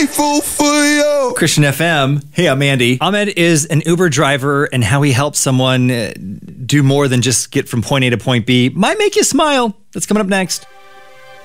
grateful for you. Christian FM. Hey, I'm Andy. Ahmed is an Uber driver, and how he helps someone do more than just get from point A to point B might make you smile. That's coming up next.